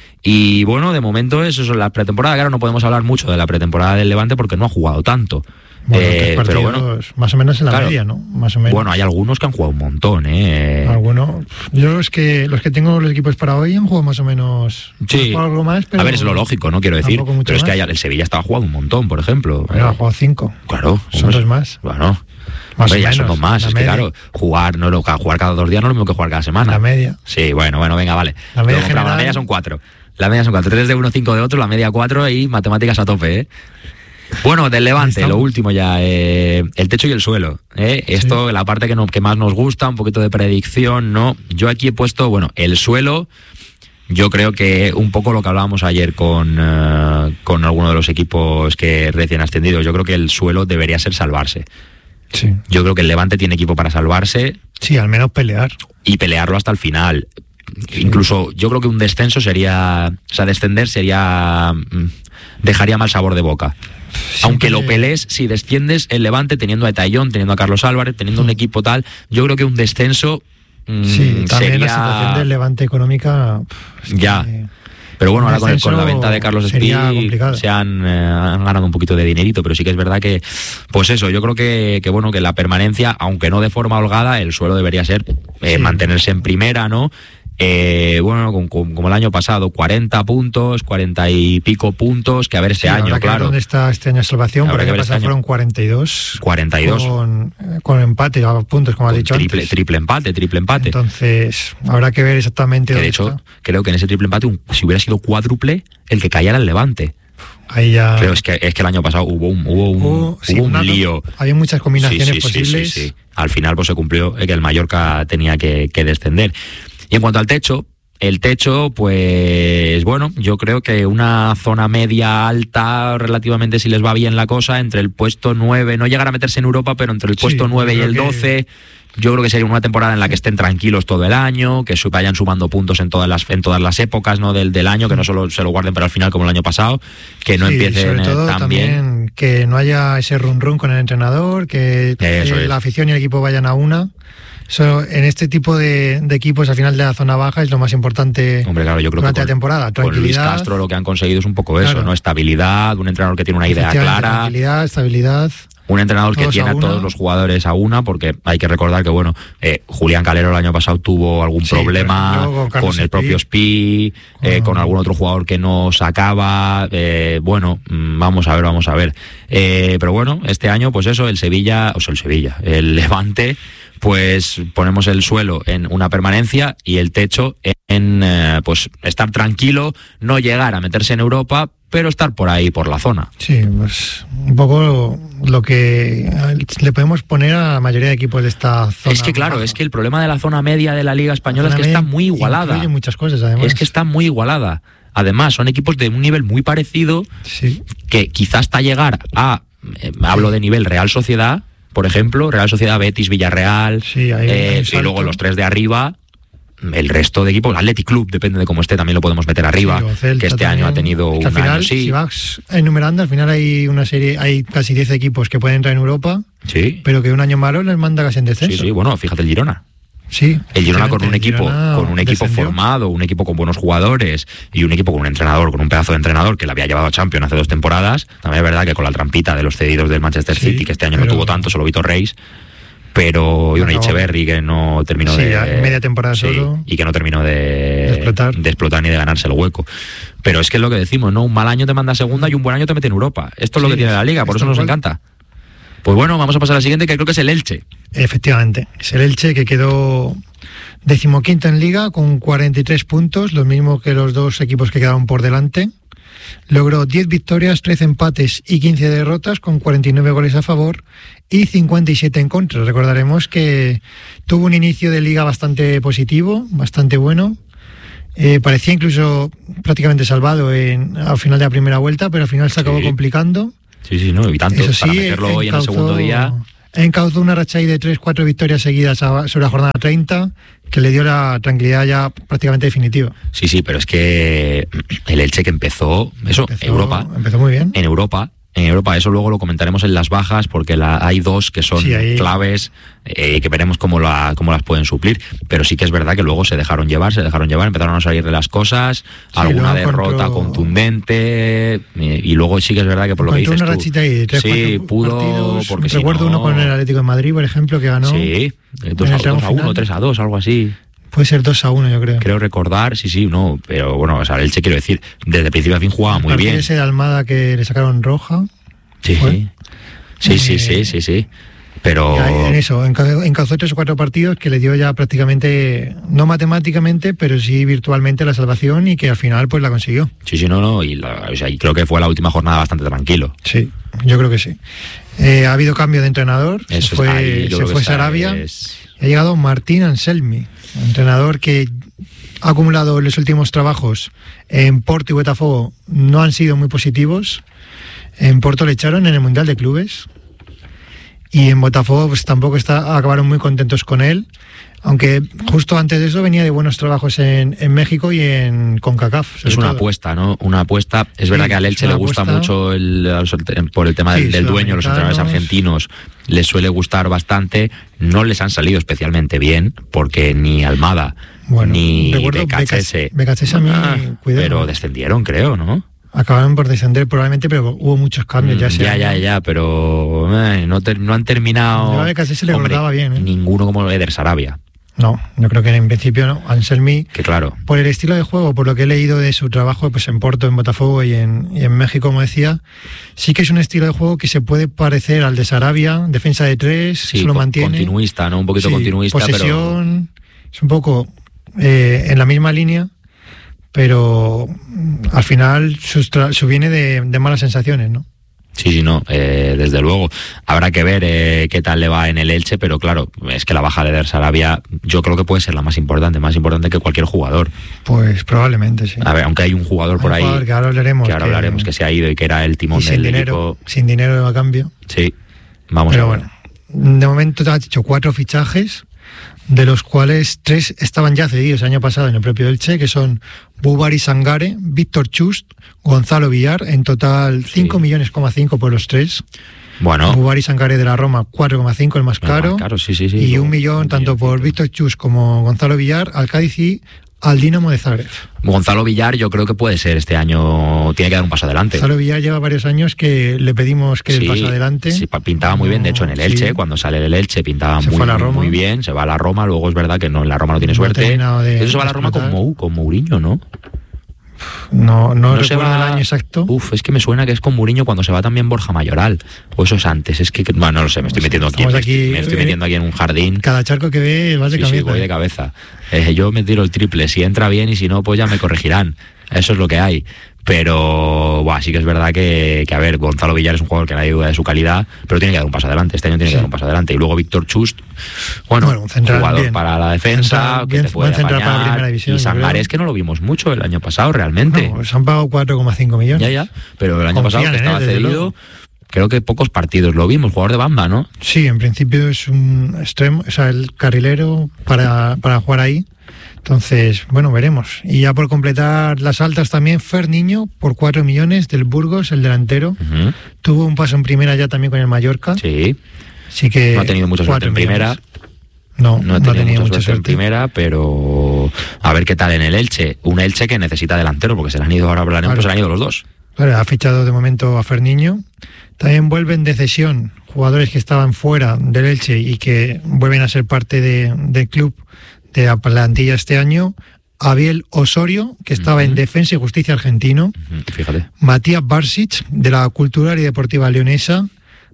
S1: Y bueno, de momento eso es la pretemporada. Claro, no podemos hablar mucho de la pretemporada del Levante porque no ha jugado tanto.
S2: Bueno,
S1: eh,
S2: pero bueno, más o menos en la
S1: claro,
S2: media, ¿no? Más o menos.
S1: Bueno, hay algunos que han jugado un montón, ¿eh?
S2: Algunos. Yo es que los que tengo los equipos para hoy han jugado más o menos.
S1: Sí.
S2: Algo más, pero
S1: a ver, es lo lógico, ¿no? Quiero decir. Pero es
S2: más.
S1: que hay, el Sevilla estaba jugando un montón, por ejemplo.
S2: Bueno, eh, ha jugado cinco.
S1: Claro.
S2: Son dos más.
S1: Bueno.
S2: Más
S1: Hombre, ya
S2: menos,
S1: son dos más. Es
S2: media.
S1: que claro, jugar, no, jugar cada dos días no es lo mismo que jugar cada semana.
S2: La media.
S1: Sí, bueno, bueno, venga, vale.
S2: La media,
S1: general... la media son cuatro. La media son cuatro. Tres de uno, cinco de otro, la media cuatro y matemáticas a tope, ¿eh? Bueno, del Levante, lo último ya, eh, el techo y el suelo. ¿eh? Esto, sí. La parte que, no, que más nos gusta, un poquito de predicción, ¿no? Yo aquí he puesto, bueno, el suelo, yo creo que un poco lo que hablábamos ayer con, uh, con alguno de los equipos que recién ascendidos, yo creo que el suelo debería ser salvarse.
S2: Sí.
S1: Yo creo que el Levante tiene equipo para salvarse.
S2: Sí, al menos pelear.
S1: Y pelearlo hasta el final. Sí. Incluso yo creo que un descenso sería, o sea, descender sería, dejaría mal sabor de boca. Siempre... Aunque lo pelees, si desciendes el Levante teniendo a Tayón, teniendo a Carlos Álvarez, teniendo un equipo tal, yo creo que un descenso mmm,
S2: sí, también
S1: sería...
S2: la situación del Levante económica
S1: ya
S2: que...
S1: Pero bueno, ahora con, el, con la venta de Carlos Espí se han, eh, han ganado un poquito de dinerito, pero sí que es verdad que, pues eso, yo creo que, que bueno, que la permanencia, aunque no de forma holgada, el suelo debería ser eh, sí. mantenerse en primera, ¿no? Eh, bueno, con, con, como el año pasado, cuarenta puntos, cuarenta y pico puntos, que a ver este sí, año, claro.
S2: ¿Dónde está este año de salvación? Porque el año pasado este fueron cuarenta y dos.
S1: cuarenta y dos.
S2: Con, con empate a puntos, como has dicho
S1: triple,
S2: antes.
S1: Triple empate, triple empate.
S2: Entonces, habrá que ver exactamente
S1: que
S2: dónde
S1: de hecho,
S2: está.
S1: Creo que en ese triple empate, un, si hubiera sido cuádruple, el que cayera el Levante.
S2: Ahí ya...
S1: Pero es que, es que el año pasado hubo un, hubo un,
S2: hubo, sí,
S1: hubo un
S2: una,
S1: lío.
S2: Había muchas combinaciones
S1: sí, sí,
S2: posibles.
S1: Sí, sí, sí. Al final pues se cumplió que el Mallorca tenía que, que descender. Y en cuanto al techo, el techo, pues bueno, yo creo que una zona media alta, relativamente si les va bien la cosa, entre el puesto nueve, no llegar a meterse en Europa, pero entre el puesto sí, nueve y el doce... Que... Yo creo que sería una temporada en la que estén tranquilos todo el año, que vayan sumando puntos en todas las en todas las épocas, ¿no? del, del año, que no solo se lo guarden para el final como el año pasado, que no
S2: sí,
S1: empiecen
S2: sobre todo,
S1: tan bien.
S2: Que no haya ese run run con el entrenador, que, que la afición y el equipo vayan a una. Eso, en este tipo de, de equipos al final de la zona baja es lo más importante.
S1: Hombre, claro, yo creo
S2: durante
S1: que con,
S2: la temporada. Tranquilidad.
S1: Con Luis Castro lo que han conseguido es un poco eso, claro. ¿no? Estabilidad, un entrenador que tiene una idea clara.
S2: Tranquilidad, estabilidad.
S1: Un entrenador que tiene a todos los jugadores a una, porque hay que recordar que, bueno, eh, Julián Calero el año pasado tuvo algún sí, problema con, con el propio Spi, eh, oh. con algún otro jugador que no sacaba, eh, bueno, vamos a ver, vamos a ver. Eh, pero bueno, este año, pues eso, el Sevilla, o sea, el Sevilla, el Levante, pues ponemos el suelo en una permanencia y el techo en, eh, pues, estar tranquilo, no llegar a meterse en Europa, pero estar por ahí, por la zona.
S2: Sí, pues un poco lo que le podemos poner a la mayoría de equipos de esta zona.
S1: Es que claro, baja. Es que el problema de la zona media de la Liga Española es que está muy igualada.
S2: Incluye muchas cosas, además.
S1: Es que está muy igualada. Además, son equipos de un nivel muy parecido,
S2: sí.
S1: que quizás hasta llegar a, eh, hablo de nivel Real Sociedad, por ejemplo, Real Sociedad, Betis, Villarreal,
S2: sí, ahí
S1: eh, y luego los tres de arriba. El resto de equipos, Athletic Club, depende de cómo esté, también lo podemos meter arriba, sí, Celta, que este también. Año ha tenido es que un
S2: al final,
S1: año, sí.
S2: Si vas enumerando, al final hay una serie, hay casi diez equipos que pueden entrar en Europa,
S1: sí.
S2: pero que un año malo les manda casi en descenso.
S1: Sí, sí, bueno, fíjate el Girona.
S2: Sí,
S1: el Girona con un equipo, con un equipo descendió. formado, un equipo con buenos jugadores y un equipo con un entrenador, con un pedazo de entrenador que le había llevado a Champions hace dos temporadas. También es verdad que con la trampita de los cedidos del Manchester sí, City, que este año pero... no tuvo tanto, solo Vitor Reis. Pero y una Echeverri que no terminó
S2: sí,
S1: de
S2: media temporada
S1: sí,
S2: solo
S1: y que no terminó de,
S2: de, explotar.
S1: de explotar ni de ganarse el hueco. Pero es que es lo que decimos, ¿no? Un mal año te manda a segunda y un buen año te mete en Europa. Esto es sí, lo que tiene la liga, por eso nos
S2: igual.
S1: encanta. Pues bueno, vamos a pasar a la siguiente, que creo que es el Elche.
S2: Efectivamente, es el Elche que quedó decimoquinto en Liga con cuarenta y tres puntos, lo mismo que los dos equipos que quedaron por delante. Logró diez victorias, trece empates y quince derrotas con cuarenta y nueve goles a favor y cincuenta y siete en contra. Recordaremos que tuvo un inicio de Liga bastante positivo, bastante bueno. Eh, parecía incluso prácticamente salvado en, al final de la primera vuelta, pero al final se acabó sí. complicando.
S1: Sí, sí, no, y tanto.
S2: Eso sí,
S1: para meterlo encauzó, hoy en el segundo día.
S2: Encauzó una racha ahí de tres cuatro victorias seguidas sobre la jornada treinta, que le dio la tranquilidad ya prácticamente definitiva.
S1: Sí, sí, pero es que el Elche que empezó, eso,
S2: empezó,
S1: Europa.
S2: Empezó muy bien.
S1: En Europa. En Europa, eso luego lo comentaremos en las bajas, porque la, hay dos que son sí, ahí... claves, eh, que veremos cómo, la, cómo las pueden suplir. Pero sí que es verdad que luego se dejaron llevar, se dejaron llevar, empezaron a salir de las cosas, sí, alguna derrota control... contundente, eh, y luego sí que es verdad que por lo que dices
S2: una
S1: tú,
S2: rachita ahí de tres,
S1: sí, pudo,
S2: partidos,
S1: porque si
S2: recuerdo
S1: no...
S2: uno con el Atlético de Madrid, por ejemplo, que ganó.
S1: Sí, dos a uno, tres a dos, algo así.
S2: Puede ser dos a uno, yo creo.
S1: Creo recordar, sí, sí, no, pero bueno, o sea, el Elche, quiero decir, desde principio a fin jugaba muy bien.
S2: Ese de Almada que le sacaron roja.
S1: Sí, sí, sí, sí, sí, sí, sí. Pero
S2: en eso, encauzó tres o cuatro partidos que le dio ya prácticamente, no matemáticamente, pero sí virtualmente la salvación, y que al final pues la consiguió.
S1: Sí, sí, no, no, y, la, o sea, y creo que fue la última jornada bastante tranquilo.
S2: Sí, yo creo que sí. Eh, ha habido cambio de entrenador, eso se fue, ahí, se fue Sarabia, es... y ha llegado Martín Anselmi, entrenador que ha acumulado los últimos trabajos en Porto y Botafogo, no han sido muy positivos. En Porto le echaron en el Mundial de Clubes, y en Botafogo pues tampoco está, acabaron muy contentos con él, aunque justo antes de eso venía de buenos trabajos en, en México y en CONCACAF.
S1: Es una
S2: todo.
S1: apuesta, ¿no? Una apuesta. Es sí, verdad que al Elche le gusta apuesta. mucho el, por el tema del, sí, del dueño, los entrenadores argentinos les suele gustar bastante. No les han salido especialmente bien, porque ni Almada bueno, ni B K C S,
S2: B K C S a mí,
S1: ah,
S2: cuidado.
S1: Pero descendieron, creo, ¿no?
S2: Acabaron por descender probablemente, pero hubo muchos cambios. Ya,
S1: ya, ya, ya, pero eh, no, te, no han terminado.
S2: A B K C S le recordaba bien, ¿eh?
S1: Ninguno como Eder Sarabia.
S2: No, yo creo que en principio no. Anselmi,
S1: que claro,
S2: por el estilo de juego, por lo que he leído de su trabajo pues en Porto, en Botafogo y en, y en México, como decía, sí que es un estilo de juego que se puede parecer al de Sarabia, defensa de tres,
S1: sí,
S2: se lo mantiene.
S1: Continuista, ¿no? Un poquito sí, continuista,
S2: posesión, pero... es un poco eh, en la misma línea, pero al final su, su viene de, de malas sensaciones, ¿no?
S1: Sí, sí, no, eh, desde luego. Habrá que ver eh, qué tal le va en el Elche, pero claro, es que la baja de Eder Sarabia yo creo que puede ser la más importante, más importante que cualquier jugador.
S2: Pues probablemente sí.
S1: A ver, aunque hay un jugador hay por un ahí
S2: jugador que ahora hablaremos,
S1: que, ahora hablaremos que, que se ha ido y que era el timón del
S2: dinero,
S1: equipo.
S2: Sin dinero a cambio.
S1: Sí, vamos
S2: pero
S1: a ver.
S2: Bueno, de momento te has dicho cuatro fichajes, de los cuales tres estaban ya cedidos el año pasado en el propio Elche, que son Bubari Sangare, Víctor Chust, Gonzalo Villar, en total cinco millones coma cinco por los tres.
S1: Bueno.
S2: Bubari Sangare de la Roma, cuatro coma cinco, el más caro.
S1: El más caro, sí, sí, sí.
S2: Y un millón tanto por Víctor Chust como Gonzalo Villar al Cádiz y al Dinamo de Zagreb.
S1: Gonzalo Villar yo creo que puede ser este año, tiene que dar un paso adelante.
S2: Gonzalo Villar lleva varios años que le pedimos que
S1: sí,
S2: pase adelante.
S1: Sí, pintaba muy bien, de hecho en el Elche, sí. Cuando sale el Elche pintaba muy, muy, muy bien, se va a la Roma, luego es verdad que no, en la Roma no tiene no suerte. De, Eso se va a la Roma con, Mou, con Mourinho, ¿no?
S2: No, no, no
S1: se va
S2: el año exacto.
S1: Uf, es que me suena que es con Mourinho cuando se va también Borja Mayoral. O eso es antes. Es que, bueno, no lo sé, me estoy metiendo aquí, en, aquí me estoy metiendo aquí en un jardín.
S2: Cada charco que ve vas de
S1: sí,
S2: cabeza.
S1: Sí, voy de cabeza. Eh, yo me tiro el triple. Si entra bien y si no, pues ya me corregirán. Eso es lo que hay. Pero, buah, sí que es verdad que, que, a ver, Gonzalo Villar es un jugador que nadie duda de su calidad, pero tiene que dar un paso adelante. Este año tiene sí. que dar un paso adelante. Y luego Víctor Chust, bueno, bueno un central, jugador bien. Para la defensa, central, que bien, te puede apañar. Para la primera división, y Sangares, que no lo vimos mucho el año pasado, realmente.
S2: No, se han pagado cuatro coma cinco millones.
S1: Ya, ya, pero el año Confían pasado que estaba él, cedido, creo que pocos partidos lo vimos, jugador de Bamba, ¿no?
S2: Sí, en principio es un extremo, o sea, el carrilero para, para jugar ahí. Entonces, bueno, veremos. Y ya por completar las altas también, Fer Niño, por cuatro millones, del Burgos, el delantero. Uh-huh. Tuvo un paso en primera ya también con el Mallorca.
S1: Sí.
S2: Así que
S1: no ha tenido mucha suerte en primera.
S2: No,
S1: no ha tenido,
S2: no ha tenido
S1: mucha,
S2: mucha
S1: suerte,
S2: suerte
S1: en primera, pero a ver qué tal en el Elche. Un Elche que necesita delantero, porque se le han ido, ahora hablaremos, claro. Pues se le han ido los dos.
S2: Claro, ha fichado de momento a Fer Niño. También vuelven de cesión jugadores que estaban fuera del Elche y que vuelven a ser parte de, del club, de la plantilla este año. Abiel Osorio, que estaba uh-huh. en Defensa y Justicia argentino.
S1: Uh-huh. Fíjate.
S2: Matías Barsic, de la Cultural y Deportiva Leonesa.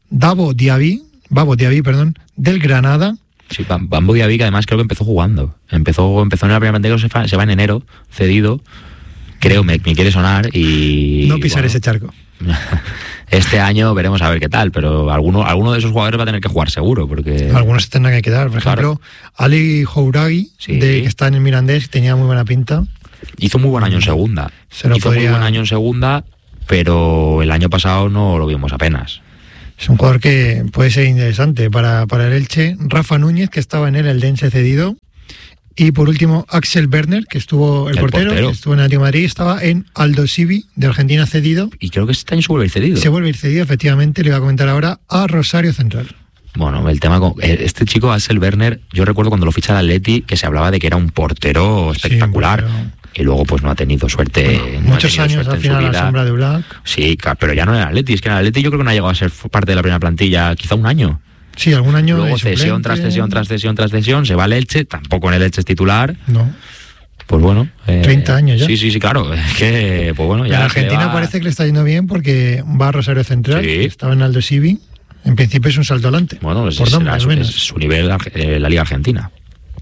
S2: Davo Diaby, Babo Diaby, perdón, del Granada.
S1: Sí, Bambo Diaby, que además creo que empezó jugando. Empezó, empezó en la primera plantilla, se va, se va en enero, cedido. Creo, me, me quiere sonar y...
S2: No pisar
S1: bueno,
S2: ese charco.
S1: Este año veremos a ver qué tal, pero alguno, alguno de esos jugadores va a tener que jugar seguro, porque...
S2: Algunos se tendrán que quedar. Por
S1: Claro.
S2: ejemplo, Ali Houragui,
S1: Sí.
S2: de, que está en el Mirandés, tenía muy buena pinta.
S1: Hizo muy buen año en segunda.
S2: Se lo
S1: Hizo
S2: podría-
S1: muy buen año en segunda, pero el año pasado no lo vimos apenas.
S2: Es un jugador que puede ser interesante para, para el Elche. Rafa Núñez, que estaba en el Eldense cedido. Y por último, Axel Werner, que estuvo el,
S1: El
S2: portero,
S1: portero.
S2: que estuvo en el Atlético de Madrid, estaba en Aldosivi, de Argentina, cedido.
S1: Y creo que este año se vuelve a ir cedido.
S2: Se vuelve a ir cedido, efectivamente, le voy a comentar ahora, a Rosario Central.
S1: Bueno, el tema con este chico, Axel Werner, yo recuerdo cuando lo ficha el Atleti que se hablaba de que era un portero espectacular.
S2: Sí, pero-
S1: Y luego pues no ha tenido suerte.
S2: Bueno,
S1: no ha
S2: muchos
S1: tenido
S2: años
S1: suerte
S2: al
S1: en
S2: final
S1: su
S2: a la
S1: vida.
S2: sombra de Black.
S1: Sí, claro, pero ya no en el Atleti. Es que en el Atleti yo creo que no ha llegado a ser parte de la primera plantilla quizá un año.
S2: Sí, algún año
S1: Luego
S2: de
S1: cesión
S2: suplente.
S1: tras cesión tras cesión tras cesión, se va al Elche, tampoco en el Elche es titular.
S2: No.
S1: Pues bueno. eh,
S2: treinta años ya.
S1: Sí, sí, sí, claro. Es que, pues bueno, ya.
S2: En Argentina
S1: se le va-
S2: parece que le está yendo bien porque va a Rosario Central,
S1: Sí.
S2: que estaba en Aldosivi. En principio es un salto adelante.
S1: Bueno, es,
S2: por
S1: es-
S2: nombre,
S1: es-
S2: al menos.
S1: es su nivel eh, la Liga Argentina.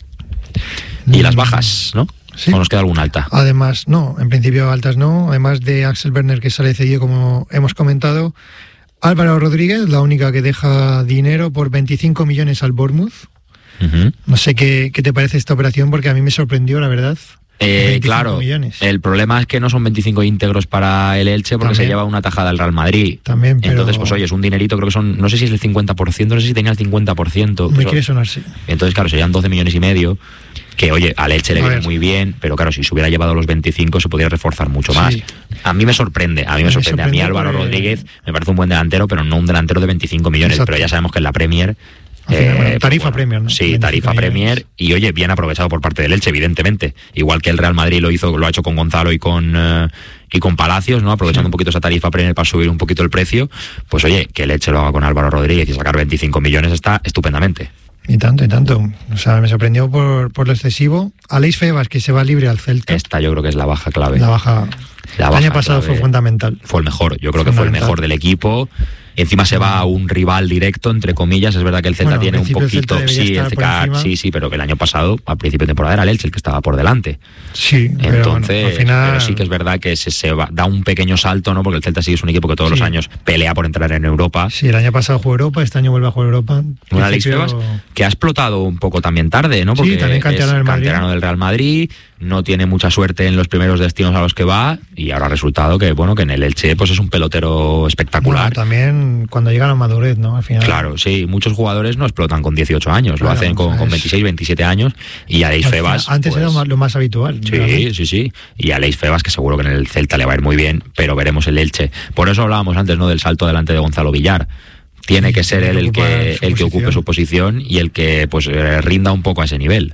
S1: Y las bajas, ¿no?
S2: Sí.
S1: ¿O nos queda alguna alta?
S2: Además, no, en principio altas no. Además de Axel Werner, que sale cedido, como hemos comentado. Álvaro Rodríguez, la única que deja dinero por veinticinco millones al Bournemouth.
S1: Ujú.
S2: No sé qué, qué te parece esta operación, porque a mí me sorprendió, la verdad.
S1: Eh,
S2: veinticinco
S1: claro,
S2: millones.
S1: el problema es que no son veinticinco íntegros para el Elche porque
S2: También.
S1: se lleva una tajada al Real Madrid.
S2: También, pero-
S1: Entonces, pues oye, es un dinerito, creo que son, no sé si es el cincuenta por ciento, no sé si tenía el cincuenta por ciento.
S2: Me
S1: pues,
S2: quiere sonar, sí.
S1: entonces, claro, serían doce millones y medio, que oye, al Elche le
S2: A
S1: viene
S2: ver.
S1: muy bien, pero claro, si se hubiera llevado los veinticinco se podría reforzar mucho
S2: Sí.
S1: más. A mí me sorprende, a mí me
S2: Me
S1: sorprende. A mí
S2: sorprende
S1: Álvaro
S2: porque-
S1: Rodríguez me parece un buen delantero, pero no un delantero de veinticinco millones,
S2: Exacto.
S1: pero ya sabemos que en la Premier...
S2: Al final, bueno,
S1: pues
S2: tarifa Premier, ¿no?
S1: Sí,
S2: veinticinco
S1: tarifa
S2: millones.
S1: Premier y oye, bien aprovechado por parte del Elche, evidentemente. Igual que el Real Madrid lo hizo, lo ha hecho con Gonzalo y con eh, y con Palacios, ¿no? Aprovechando
S2: Sí.
S1: un poquito esa tarifa Premier para subir un poquito el precio. Pues oye, que el Elche lo haga con Álvaro Rodríguez y sacar veinticinco millones está estupendamente.
S2: Y tanto, y tanto. O sea, me sorprendió por, por lo excesivo. Aleix Febas, que se va libre al Celta.
S1: Esta yo creo que es la baja clave.
S2: La baja.
S1: La
S2: el
S1: baja
S2: año pasado
S1: clave.
S2: fue fundamental.
S1: Fue el mejor, yo creo que fue el
S2: Fundamental.
S1: mejor del equipo. Encima se va a un rival directo, entre comillas. Es verdad que el Celta
S2: Bueno,
S1: tiene
S2: en
S1: un
S2: principio el Celta
S1: poquito.
S2: debería
S1: Sí, el
S2: estar por
S1: C K,
S2: encima.
S1: sí, sí, pero que el año pasado, al principio de temporada, era el Elche el que estaba por delante.
S2: Sí, pero
S1: Entonces,
S2: bueno, al final.
S1: pero sí que es verdad que se, se va- da un pequeño salto, ¿no? Porque el Celta sí es un equipo que todos
S2: Sí.
S1: los años pelea por entrar en Europa.
S2: Sí, el año pasado jugó Europa, este año vuelve a jugar Europa. En
S1: Un Alex
S2: principio-
S1: Febas que ha explotado un poco también tarde, ¿no?
S2: Sí,
S1: Porque
S2: también canterano
S1: es
S2: del Madrid.
S1: canterano del Real Madrid, no tiene mucha suerte en los primeros destinos a los que va y ahora ha resultado que, bueno, que en el Elche pues es un pelotero espectacular.
S2: Bueno, también cuando llegan a madurez, ¿no? Al final.
S1: Claro, sí, muchos jugadores no explotan con dieciocho años, lo
S2: Claro,
S1: hacen con, con
S2: es-
S1: veintiséis, veintisiete años y Aleix
S2: Al
S1: Febas...
S2: final, Antes
S1: pues,
S2: era más- lo más habitual.
S1: Sí,
S2: realmente.
S1: sí, sí. Y Aleix Febas, que seguro que en el Celta le va a ir muy bien, pero veremos el Elche. Por eso hablábamos antes, ¿no?, del salto delante de Gonzalo Villar. Tiene
S2: Sí,
S1: que ser
S2: tiene
S1: él
S2: que
S1: el
S2: ocupar
S1: que,
S2: su
S1: el que ocupe
S2: posición.
S1: su posición y el que pues eh, rinda un poco a ese nivel.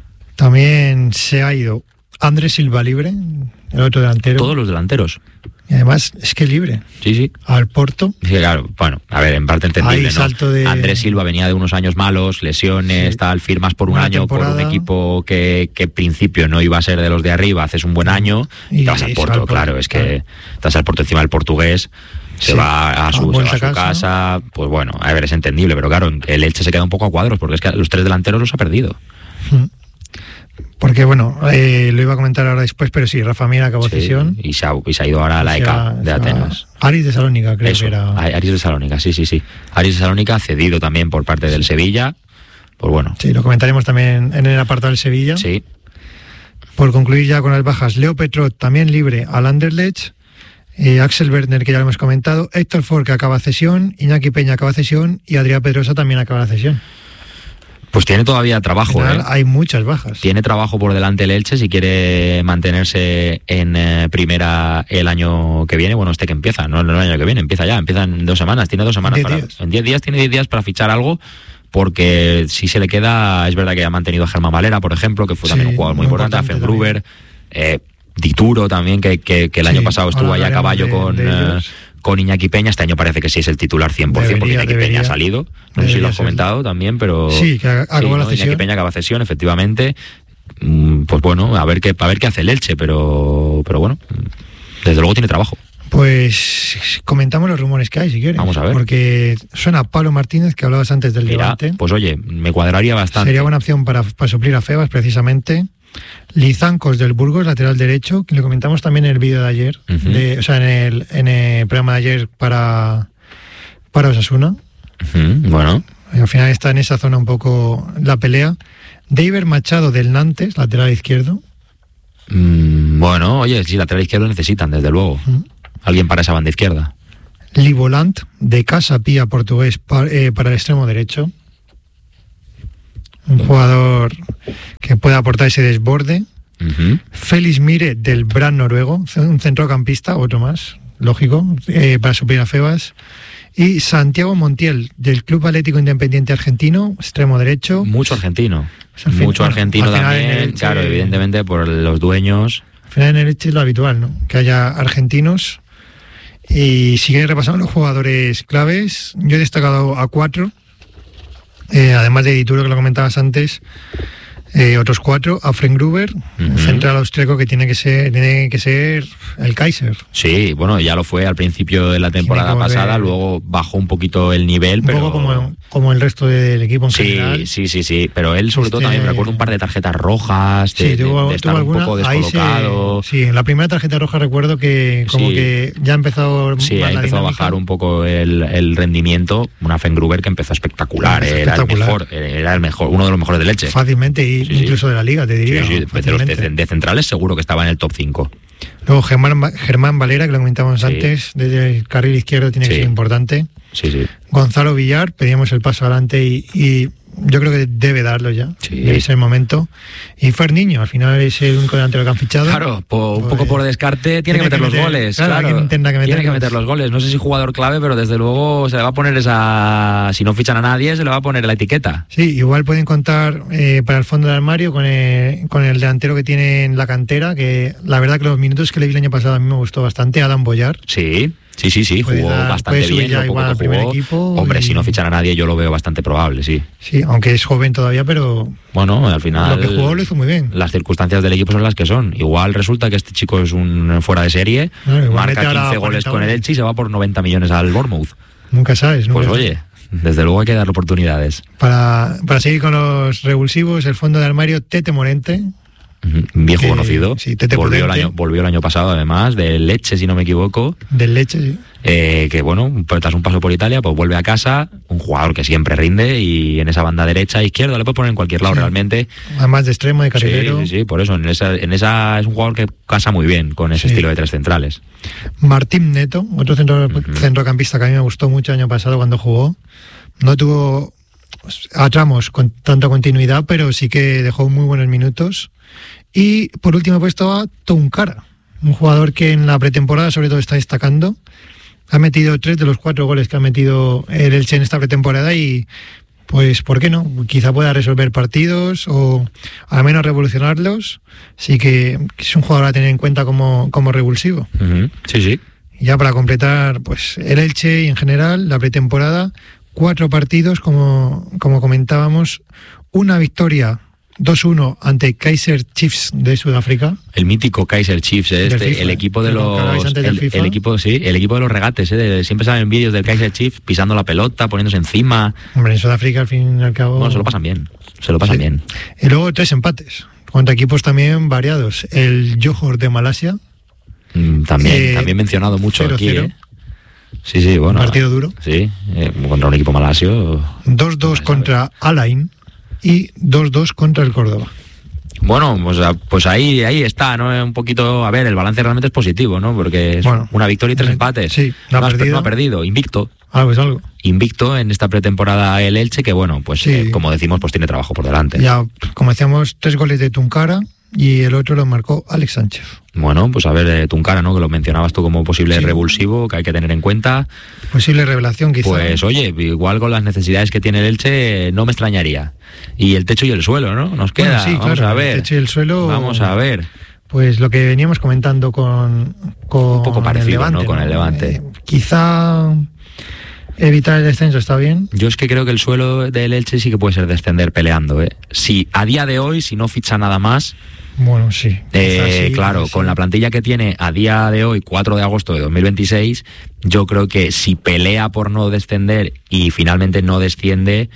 S2: También se ha ido Andrés Silva libre, el otro delantero.
S1: Todos los delanteros.
S2: Y además es que libre.
S1: Sí, sí.
S2: Al Porto.
S1: Sí, claro, bueno, a ver, en parte entendible,
S2: Ahí
S1: ¿no?
S2: salto de-
S1: Andrés Silva venía de unos años malos, lesiones,
S2: Sí.
S1: tal, firmas por un
S2: Buena
S1: año por un
S2: temporada.
S1: equipo que, que en principio no iba a ser de los de arriba, haces un buen año y
S2: Y
S1: te vas al
S2: se va
S1: Porto,
S2: al Porto,
S1: claro, es que
S2: claro.
S1: te vas al Porto encima del portugués, se
S2: Sí.
S1: va a su,
S2: A
S1: se va
S2: vuelta
S1: a su
S2: a casa.
S1: casa, pues bueno, a ver, es entendible, pero claro, el Elche se queda un poco a cuadros porque es que los tres delanteros los ha perdido.
S2: Mm. Porque bueno, eh, lo iba a comentar ahora después, pero sí, Rafa Mir acabó
S1: Sí,
S2: cesión.
S1: y, se ha, y se ha ido ahora a la
S2: Se
S1: E C A
S2: va-
S1: de
S2: se va-
S1: Atenas.
S2: Aris de Salónica, creo
S1: Eso,
S2: que era.
S1: Aris de Salónica, sí, sí, sí. Aris de Salónica cedido también por parte del Sevilla. Pues bueno,
S2: Sí, lo comentaremos también en el apartado del Sevilla.
S1: sí.
S2: Por concluir ya con las bajas, Leo Petrot también libre al Anderlecht, eh, Axel Werner, que ya lo hemos comentado, Héctor Ford, que acaba cesión, Iñaki Peña acaba cesión y Adrián Pedrosa también acaba la cesión.
S1: Pues tiene todavía trabajo,
S2: Al final,
S1: ¿eh?
S2: hay muchas bajas.
S1: Tiene trabajo por delante el Elche si quiere mantenerse en eh, primera el año que viene. Bueno, este que empieza, no, no el año que viene, empieza ya, empieza en dos semanas. Tiene dos semanas
S2: diez
S1: para.
S2: días.
S1: En diez días tiene diez días para fichar algo. Porque si se le queda, es verdad que ha mantenido a Germán Valera, por ejemplo, que fue
S2: Sí,
S1: también un jugador muy
S2: muy
S1: importante, a
S2: importante
S1: Fenbruber, eh, Dituro también, que, que, que el
S2: Sí,
S1: año pasado estuvo
S2: ahora
S1: ahí a caballo
S2: hablaremos
S1: con,
S2: de- de
S1: eh,
S2: ellos.
S1: con Iñaki Peña. Este año parece que sí es el titular cien por ciento, porque
S2: Debería,
S1: Iñaki Peña
S2: debería.
S1: ha salido. No sé si lo
S2: Debería
S1: has
S2: serlo.
S1: comentado también, pero...
S2: Sí, que acabó la
S1: ¿no?
S2: cesión.
S1: Iñaki Peña acaba cesión, efectivamente. Mm, Pues bueno, a ver qué, a ver qué hace el Elche, pero, pero bueno, desde luego tiene trabajo.
S2: Pues comentamos los rumores que hay, si quieres.
S1: Vamos a ver.
S2: Porque suena Pablo Martínez, que hablabas antes del
S1: Mira,
S2: Levante.
S1: pues oye, me cuadraría bastante.
S2: Sería buena opción para, para suplir a Febas, precisamente. Lizancos del Burgos, lateral derecho, que le comentamos también en el vídeo de ayer,
S1: Uh-huh.
S2: de, o sea, en el, en el programa de ayer para, para Osasuna.
S1: Uh-huh. Bueno.
S2: Y al final está en esa zona un poco la pelea. David Machado del Nantes, lateral izquierdo.
S1: Mm, bueno, oye, sí, lateral izquierdo necesitan, desde luego.
S2: Uh-huh.
S1: Alguien para esa banda izquierda.
S2: Livolant, de Casa Pía, portugués, para, eh, para el extremo derecho. Un jugador que puede aportar ese desborde.
S1: Uh-huh.
S2: Félix Mire, del Brann noruego, un centrocampista, otro más, lógico, eh, para suplir a Febas. Y Santiago Montiel, del Club Atlético Independiente Argentino, extremo derecho.
S1: Mucho argentino.
S2: Pues al fin-
S1: Mucho
S2: bueno,
S1: argentino
S2: al final en
S1: también.
S2: el Elche-
S1: Claro, evidentemente por los dueños.
S2: Al final en el Elche es lo habitual, ¿no? Que haya argentinos. Y sigue repasando los jugadores claves. Yo he destacado a cuatro. Eh, además de Dituro, que lo comentabas antes, eh, otros cuatro. A Frank Gruber,
S1: Uh-huh.
S2: un central austríaco que tiene que ser tiene que ser el Kaiser.
S1: Sí, bueno, ya lo fue al principio de la temporada
S2: Tiene que volver-
S1: pasada, luego bajó un poquito el nivel,
S2: Un
S1: pero...
S2: poco como, como el resto del equipo en
S1: Sí,
S2: general.
S1: sí, sí, sí, pero él sobre todo
S2: Este-
S1: también me recuerdo un par de tarjetas rojas, de,
S2: Sí,
S1: de-
S2: tuvo,
S1: de estar
S2: tuvo
S1: un
S2: alguna.
S1: poco
S2: Ahí
S1: descolocado.
S2: se- sí, en la primera tarjeta roja recuerdo que como
S1: Sí.
S2: que ya empezó
S1: Sí,
S2: más
S1: ahí
S2: la
S1: empezó a
S2: dinámica.
S1: bajar un poco el, el rendimiento. Una Fengruber que empezó espectacular,
S2: Empezó
S1: era
S2: espectacular.
S1: el mejor, era el mejor, uno de los mejores de leche.
S2: Fácilmente, y
S1: Sí, sí.
S2: incluso de la liga, te
S1: Sí,
S2: diría.
S1: sí, de, los
S2: fácilmente.
S1: de, de centrales seguro que estaba en el top cinco.
S2: Luego Germán, Va- Germán Valera, que lo comentábamos
S1: Sí.
S2: antes, desde el carril izquierdo tiene que
S1: Sí.
S2: ser importante.
S1: Sí, sí.
S2: Gonzalo Villar, pedíamos el paso adelante y, y yo creo que debe darlo ya.
S1: Sí.
S2: Debe ser el momento. Y Fer Niño, al final es el único delantero que han fichado.
S1: Claro, po- un
S2: Pues,
S1: poco por descarte, tiene, que meter los goles.
S2: Claro,
S1: Claro,
S2: alguien tendrá que
S1: tiene que
S2: meterlos.
S1: meter los goles. No sé si jugador clave, pero desde luego se le va a poner esa. Si no fichan a nadie, se le va a poner la etiqueta.
S2: Sí, igual pueden contar eh, para el fondo del armario con el, con el delantero que tiene en la cantera, que la verdad que los minutos que le vi el año pasado a mí me gustó bastante, Adam Boyar.
S1: Sí, sí, sí, sí,
S2: Puede
S1: jugó
S2: dar-
S1: bastante
S2: puede subir
S1: bien,
S2: ya
S1: lo poco
S2: igual
S1: que
S2: al primer
S1: jugó.
S2: equipo
S1: Hombre,
S2: y-
S1: si no fichan a nadie, yo lo veo bastante probable, sí.
S2: Sí, aunque es joven todavía, pero
S1: Bueno, al final.
S2: lo que jugó lo hizo muy bien.
S1: Las circunstancias del equipo son las que son. Igual resulta que este chico es un fuera de serie,
S2: Claro, igual mete
S1: marca
S2: ahora
S1: quince goles
S2: cuarenta
S1: con el
S2: goles.
S1: Elche y se va por noventa millones al Bournemouth.
S2: Nunca sabes. Nunca
S1: Pues
S2: sabes.
S1: oye, desde luego hay que darle oportunidades.
S2: Para, para seguir con los revulsivos, el fondo de armario, Tete Morente.
S1: Ujú, un viejo
S2: Eh,
S1: conocido.
S2: sí, Tete
S1: volvió, el
S2: Potente.
S1: año, volvió el año pasado, además, de Leche, si no me equivoco.
S2: Del Leche, sí.
S1: Eh, que bueno, tras un paso por Italia, pues vuelve a casa. Un jugador que siempre rinde y en esa banda derecha, izquierda, le puede poner en cualquier lado
S2: Sí.
S1: realmente.
S2: Además de extremo, de
S1: Sí,
S2: carrilero.
S1: sí, sí, por eso. En esa, en esa es un jugador que casa muy bien con ese
S2: Sí.
S1: estilo de tres centrales.
S2: Martín Neto, otro centro,
S1: Ujú.
S2: centrocampista que a mí me gustó mucho el año pasado cuando jugó. No tuvo pues, a tramos con tanta continuidad, pero sí que dejó muy buenos minutos. Y por último he puesto a Tounkara, un jugador que en la pretemporada sobre todo está destacando. Ha metido tres de los cuatro goles que ha metido el Elche en esta pretemporada y pues, ¿por qué no? Quizá pueda resolver partidos o al menos revolucionarlos. Así que es un jugador a tener en cuenta como, como revulsivo.
S1: Ujú, sí, sí.
S2: Y ya para completar, pues el Elche y en general la pretemporada, cuatro partidos, como, como comentábamos, una victoria dos uno ante Kaizer Chiefs de Sudáfrica.
S1: El mítico Kaizer Chiefs, eh,
S2: Del
S1: este,
S2: FIFA,
S1: el equipo de
S2: que lo hablabais
S1: los
S2: antes del
S1: el,
S2: FIFA.
S1: el equipo, sí, el equipo de los regates, eh, de- siempre salen vídeos del Kaizer Chiefs pisando la pelota, poniéndose encima.
S2: Hombre, en Sudáfrica al fin y al cabo...
S1: Bueno, se lo pasan bien, se lo pasan
S2: Sí.
S1: bien.
S2: Y luego tres empates, contra equipos también variados. El Johor de Malasia,
S1: Mm, También,
S2: Eh,
S1: también mencionado mucho
S2: cero
S1: aquí,
S2: cero.
S1: eh. Sí, sí, bueno.
S2: partido duro.
S1: Sí, eh, contra un equipo malasio.
S2: dos dos
S1: Vale,
S2: contra Alain y dos dos contra el Córdoba.
S1: Bueno, pues, a- pues ahí, ahí está, ¿no? Un poquito, a ver, el balance realmente es positivo, ¿no? Porque es
S2: Bueno,
S1: una victoria y tres
S2: eh,
S1: empates.
S2: sí, no ha
S1: has per-
S2: perdido.
S1: no ha perdido, invicto.
S2: Algo es algo.
S1: Invicto en esta pretemporada el Elche, que bueno, pues
S2: Sí.
S1: eh, como decimos, pues tiene trabajo por delante.
S2: Ya, como decíamos, tres goles de Tounkara y el otro lo marcó Alex Sánchez.
S1: Bueno, pues a ver, eh, Tounkara, ¿no? Que lo mencionabas tú como posible
S2: Sí.
S1: revulsivo, que hay que tener en cuenta.
S2: Posible revelación, quizá.
S1: Pues oye, igual con las necesidades que tiene el Elche, no me extrañaría. Y el techo y el suelo, ¿no? Nos queda,
S2: Bueno, sí,
S1: vamos
S2: claro,
S1: a
S2: el
S1: ver.
S2: techo y el suelo-
S1: Vamos a ver.
S2: Pues lo que veníamos comentando con, con
S1: Un poco parecido,
S2: el Levante,
S1: ¿no? Con el Levante.
S2: Eh, quizá evitar el descenso está bien.
S1: Yo es que creo que el suelo del Elche sí que puede ser descender peleando, ¿eh? Si a día de hoy, si no ficha nada más...
S2: Bueno, sí.
S1: Eh,
S2: sí
S1: claro,
S2: sí.
S1: con la plantilla que tiene a día de hoy, cuatro de agosto de dos mil veintiséis, yo creo que si pelea por no descender y finalmente no desciende,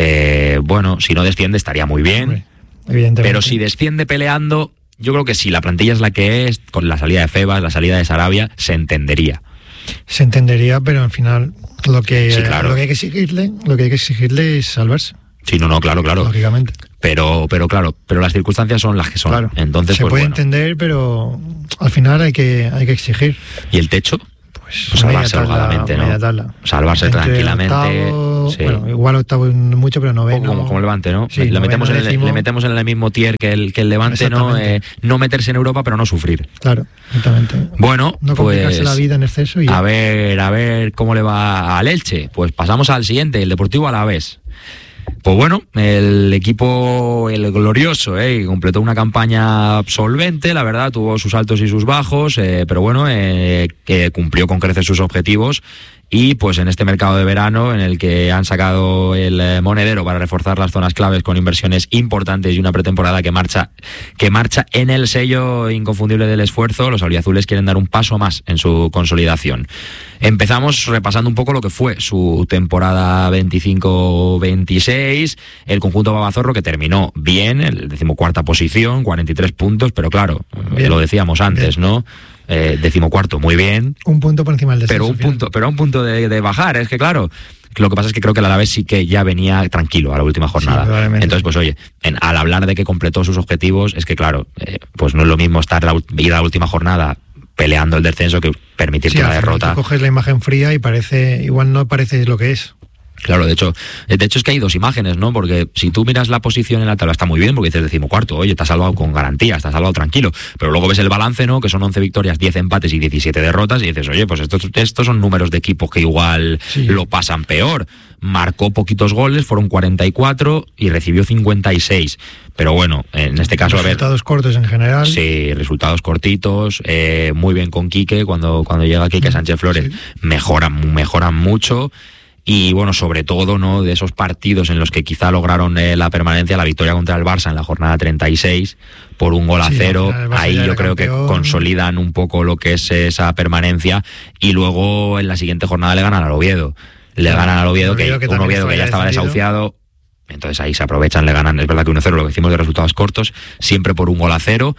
S1: eh, bueno, si no desciende estaría muy bien.
S2: Hombre, evidentemente.
S1: Pero si desciende peleando, yo creo que si la plantilla es la que es, con la salida de Febas, la salida de Sarabia, se entendería.
S2: Se entendería, pero al final lo que,
S1: Sí, claro.
S2: lo que hay que exigirle, lo que hay que exigirle es salvarse.
S1: Sí, no, no, claro, claro.
S2: Lógicamente.
S1: Pero, pero claro, pero las circunstancias son las que son.
S2: Claro.
S1: Entonces,
S2: se
S1: pues
S2: puede
S1: bueno.
S2: entender, pero al final hay que, hay que exigir.
S1: ¿Y el techo?
S2: Pues,
S1: Pues salvarse
S2: media tabla,
S1: holgadamente, ¿no?
S2: media tabla.
S1: Salvarse
S2: Entre
S1: tranquilamente.
S2: octavo,
S1: Sí.
S2: Bueno, igual octavo mucho, pero
S1: Un
S2: noveno.
S1: poco como, como el Levante, ¿no?
S2: Sí,
S1: le,
S2: noveno,
S1: metemos en el,
S2: décimo.
S1: le metemos en el mismo tier que el, que el Levante, ¿no? Eh, no meterse en Europa, pero no sufrir.
S2: Claro, exactamente.
S1: Bueno,
S2: No
S1: pues
S2: complicarse la vida en exceso y
S1: a ver, a ver cómo le va al Elche. Pues pasamos al siguiente, el Deportivo Alavés. Pues bueno, el equipo, el glorioso, eh, completó una campaña solvente, la verdad, tuvo sus altos y sus bajos, eh, pero bueno, eh, que cumplió con creces sus objetivos. Y pues en este mercado de verano, en el que han sacado el eh, monedero para reforzar las zonas claves con inversiones importantes y una pretemporada que marcha que marcha en el sello inconfundible del esfuerzo, los auriazules quieren dar un paso más en su consolidación. Empezamos repasando un poco lo que fue su temporada veinticinco veintiséis, el conjunto babazorro que terminó bien, el decimocuarta posición, cuarenta y tres puntos, pero claro, bien. Lo decíamos antes, bien. ¿no? Eh, decimocuarto, muy bien.
S2: Un punto por encima del descenso.
S1: Pero un punto, pero a un punto de, de bajar, es que claro, lo que pasa es que creo que el Alavés sí que ya venía tranquilo a la última jornada. Sí, entonces, pues oye, en, al hablar de que completó sus objetivos, es que claro, eh, pues no es lo mismo estar la, ir a la última jornada peleando el descenso que permitirte sí, una derrota.
S2: Tú coges la imagen fría y parece, igual no parece lo que es.
S1: Claro, de hecho, de hecho es que hay dos imágenes, ¿no? Porque si tú miras la posición en la tabla está muy bien, porque dices decimocuarto, oye, te has salvado con garantía, te has salvado tranquilo, pero luego ves el balance, ¿no? Que son once victorias, diez empates y diecisiete derrotas, y dices, oye, pues estos, estos son números de equipos que igual sí. lo pasan peor. Marcó poquitos goles, fueron cuarenta y cuatro y recibió cincuenta y seis. Pero bueno, en este caso, a ver...
S2: Resultados cortos en general.
S1: Sí, resultados cortitos, eh, muy bien con Quique, cuando, cuando llega Quique Sánchez Flores, sí. mejoran, mejoran mucho. Y bueno, sobre todo, ¿no? De esos partidos en los que quizá lograron eh, la permanencia, la victoria contra el Barça en la jornada treinta y seis por un gol a sí, cero, ahí yo creo campeón. que consolidan un poco lo que es esa permanencia, y luego en la siguiente jornada le ganan al Oviedo. Le claro, ganan al Oviedo, Oviedo que, que un Oviedo que ya estaba desahuciado. Entonces ahí se aprovechan, le ganan, es verdad que uno cero, lo que decimos de resultados cortos, siempre por un gol a cero.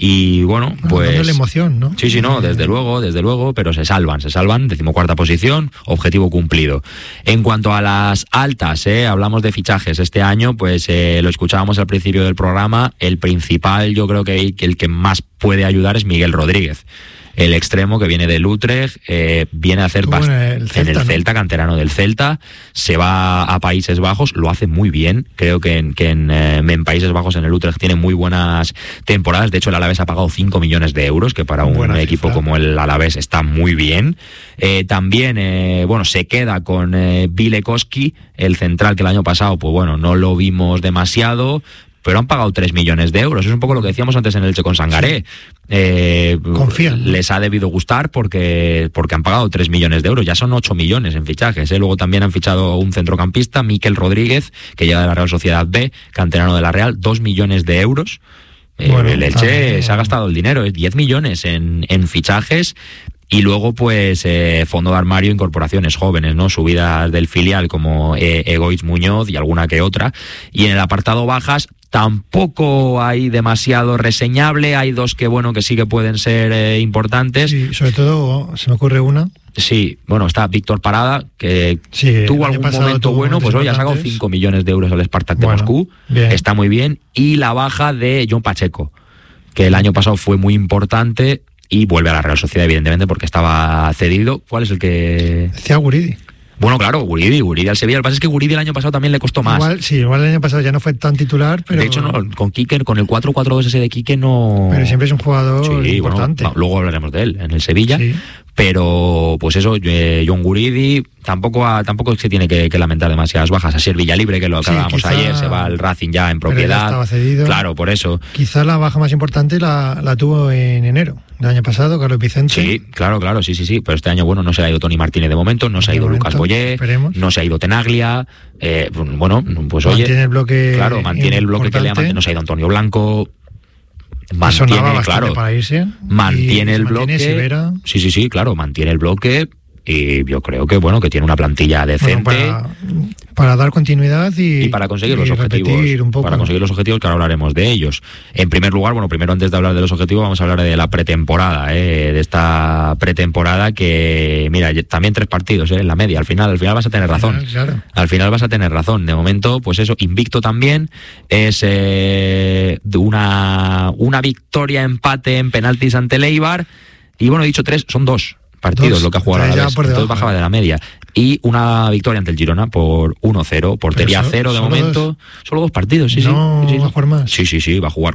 S1: Y bueno, pues...
S2: No, no la emoción, ¿no?
S1: Sí, sí, no, desde luego, desde luego, pero se salvan, se salvan, decimocuarta posición, objetivo cumplido. En cuanto a las altas, ¿eh? Hablamos de fichajes este año, pues eh, lo escuchábamos al principio del programa, el principal, yo creo que el que más puede ayudar es Miguel Rodríguez. El extremo que viene del Utrecht, eh, viene a hacer bast- en el Celta, en el Celta ¿no? canterano del Celta, se va a Países Bajos, lo hace muy bien, creo que en, que en, eh, en Países Bajos, en el Utrecht, tiene muy buenas temporadas. De hecho, el Alavés ha pagado cinco millones de euros, que para un Buena equipo cifra. como el Alavés está muy bien. Eh, también, eh, bueno, se queda con eh, Bilekoski, el central, que el año pasado, pues bueno, no lo vimos demasiado, pero han pagado tres millones de euros. Es un poco lo que decíamos antes en el Elche con Sangaré. Eh,
S2: Confían.
S1: Les ha debido gustar porque, porque han pagado tres millones de euros. Ya son ocho millones en fichajes. ¿eh? Luego también han fichado un centrocampista, Mikel Rodríguez, que llega de la Real Sociedad B, canterano de la Real, dos millones de euros. Eh, bueno, el Elche se ha gastado el dinero, diez millones en, en fichajes. Y luego, pues, eh, fondo de armario, incorporaciones jóvenes, ¿no? Subidas del filial como eh, Egoitz Muñoz y alguna que otra. Y en el apartado bajas tampoco hay demasiado reseñable. Hay dos que, bueno, que sí que pueden ser eh, importantes.
S2: Sí, sobre todo, se me ocurre una.
S1: Sí, bueno, está Víctor Parada, que
S2: sí,
S1: tuvo algún momento tuvo bueno, pues hoy ha sacado cinco millones de euros al Spartak de bueno, Moscú. Bien. Está muy bien. Y la baja de John Pacheco, que el año pasado fue muy importante. Y vuelve a la Real Sociedad, evidentemente, porque estaba cedido. ¿Cuál es el que...?
S2: Decía Guridi.
S1: Bueno, claro, Guridi, Guridi al Sevilla. Lo que pasa es que Guridi el año pasado también le costó más.
S2: Igual, sí, igual el año pasado ya no fue tan titular, pero...
S1: De hecho, no, con Quique, con el cuatro cuatro dos ese de Quique no...
S2: Pero siempre es un jugador
S1: sí,
S2: importante.
S1: Bueno, luego hablaremos de él, en el Sevilla. Sí. pero pues eso, eh, John Guridi tampoco ha, tampoco se tiene que, que lamentar demasiadas bajas. Asier Villalibre, que lo
S2: Sí,
S1: hablábamos
S2: quizá-
S1: ayer, se va al Racing ya en
S2: Pero ya
S1: propiedad.
S2: estaba cedido.
S1: Claro, por eso.
S2: Quizá la baja más importante la, la tuvo en enero del año pasado, Carlos Vicente.
S1: Sí, claro, claro, sí, sí, sí. Pero este año, bueno, no se ha ido Tony Martínez de momento, no se ha
S2: De
S1: ido
S2: momento,
S1: Lucas Boyé,
S2: esperemos.
S1: no se ha ido Tenaglia. Eh, bueno, pues oye.
S2: Mantiene el bloque.
S1: Claro, mantiene el bloque que le ha
S2: importante.
S1: mantenido. No se ha ido Antonio Blanco.
S2: Que sonaba
S1: Mantiene,
S2: bastante
S1: claro,
S2: para irse.
S1: mantiene
S2: Y
S1: el
S2: se
S1: bloque.
S2: mantiene Sivera.
S1: Sí, sí, sí, claro, mantiene el bloque. Y yo creo que, bueno, que tiene una plantilla decente.
S2: Bueno, para, para dar continuidad y,
S1: Y para conseguir los
S2: y
S1: objetivos,
S2: repetir un poco.
S1: para conseguir los objetivos, que ahora hablaremos de ellos. En primer lugar, bueno, primero antes de hablar de los objetivos, vamos a hablar de la pretemporada, ¿eh? de esta pretemporada que, mira, también tres partidos, ¿eh? en la media. Al final, al final vas a tener razón.
S2: Claro.
S1: Al final vas a tener razón. De momento, pues eso, invicto también es eh, de una, una victoria, empate en penaltis ante el Eibar. Y bueno, he dicho tres, son dos partidos
S2: Dos,
S1: lo que ha jugado a la
S2: entonces ya
S1: vez.
S2: por
S1: Entonces
S2: debajo,
S1: bajaba
S2: ¿eh?
S1: de la media. Y una victoria ante el Girona por uno cero, portería
S2: Pero so-
S1: cero de
S2: solo
S1: momento.
S2: dos.
S1: Solo dos partidos, sí,
S2: No
S1: sí. sí, sí.
S2: va a jugar más.
S1: Sí, sí, sí, va a jugar.